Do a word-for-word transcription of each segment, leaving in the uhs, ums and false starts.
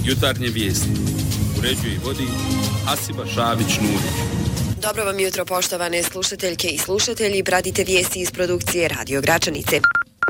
Jutarnje vijesti. Uređuje i vodi Hasiba Šabić-Nurić. Dobro vam jutro, poštovane slušateljke i slušatelji. Pratite vijesti iz produkcije Radio Gračanice.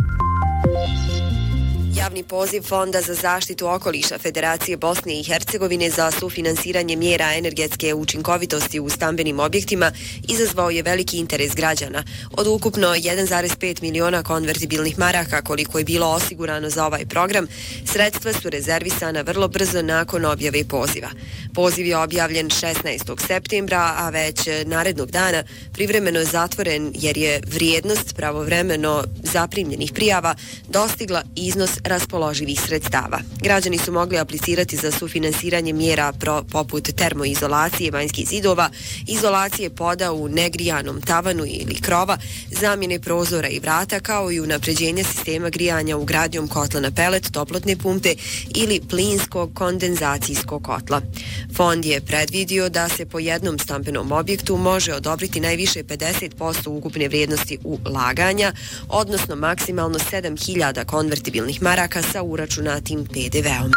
Javni poziv Fonda za zaštitu okoliša Federacije Bosne i Hercegovine za sufinansiranje mjera energetske učinkovitosti u stambenim objektima izazvao je veliki interes građana. Od ukupno jedan zarez pet miliona konvertibilnih maraka koliko je bilo osigurano za ovaj program, sredstva su rezervisana vrlo brzo nakon objave poziva. Poziv je objavljen šesnaestog septembra, a već narednog dana privremeno je zatvoren jer je vrijednost pravovremeno zaprimljenih prijava dostigla iznos raspoloživih sredstava. Građani su mogli aplicirati za sufinansiranje mjera pro, poput termoizolacije vanjskih zidova, izolacije poda u negrijanom tavanu ili krova, zamjene prozora i vrata, kao i unapređenje sistema grijanja ugradnjom kotla na pelet, toplotne pumpe ili plinskog kondenzacijskog kotla. Fond je predvidio da se po jednom stambenom objektu može odobriti najviše pedeset posto ukupne vrijednosti ulaganja, odnosno maksimalno sedam hiljada konvertibilnih maraka sa uračunatim pe de veom.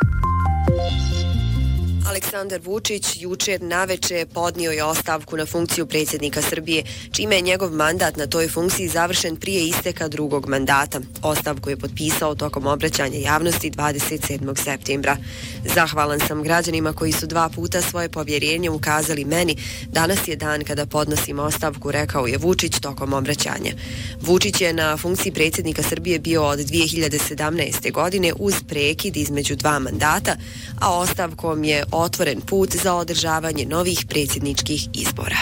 Aleksandar Vučić jučer naveče podnio je ostavku na funkciju predsjednika Srbije, čime je njegov mandat na toj funkciji završen prije isteka drugog mandata. Ostavku je potpisao tokom obraćanja javnosti dvadeset sedmog septembra. Zahvalan sam građanima koji su dva puta svoje povjerenje ukazali meni. Danas je dan kada podnosim ostavku, rekao je Vučić tokom obraćanja. Vučić je na funkciji predsjednika Srbije bio od dvije hiljade sedamnaeste. godine uz prekid između dva mandata, a ostavkom je otvoren put za održavanje novih predsjedničkih izbora.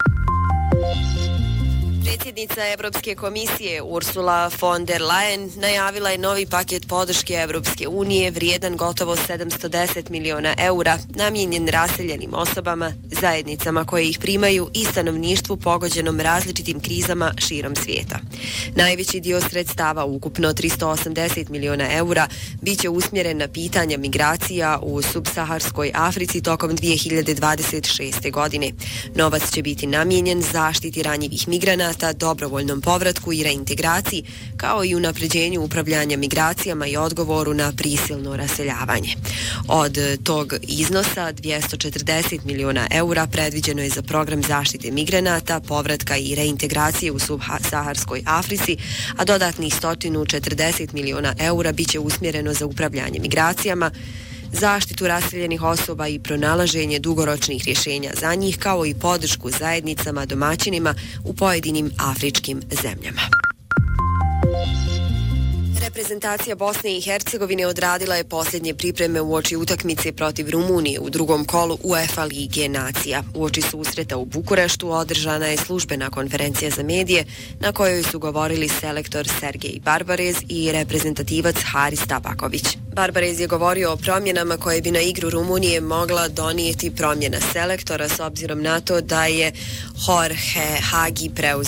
Predsjednica Evropske komisije Ursula von der Leyen najavila je novi paket podrške Evropske unije vrijedan gotovo sedamsto deset miliona eura namijenjen raseljenim osobama, zajednicama koje ih primaju i stanovništvu pogođenom različitim krizama širom svijeta. Najveći dio sredstava, ukupno tristo osamdeset miliona eura, biće usmjeren na pitanja migracija u subsaharskoj Africi tokom dvije hiljade dvadeset šeste. godine. Novac će biti namijenjen zaštiti ranjivih migranata, dobrovoljnom povratku i reintegraciji, kao i unapređenju upravljanja migracijama i odgovoru na prisilno raseljavanje. Od tog iznosa dvjesto četrdeset miliona eura predviđeno je za program zaštite migranata, povratka i reintegracije u subsaharskoj Africi, a dodatnih sto četrdeset miliona eura biće usmjereno za upravljanje migracijama, zaštitu raseljenih osoba i pronalaženje dugoročnih rješenja za njih, kao i podršku zajednicama domaćinima u pojedinim afričkim zemljama. Reprezentacija Bosne i Hercegovine odradila je posljednje pripreme uoči utakmice protiv Rumunije u drugom kolu UEFA Lige nacija. Uoči susreta u Bukureštu održana je službena konferencija za medije na kojoj su govorili selektor Sergej Barbarez i reprezentativac Haris Tabaković. Barbarez je govorio o promjenama koje bi na igru Rumunije mogla donijeti promjena selektora s obzirom na to da je Jorge Hagi preuzeo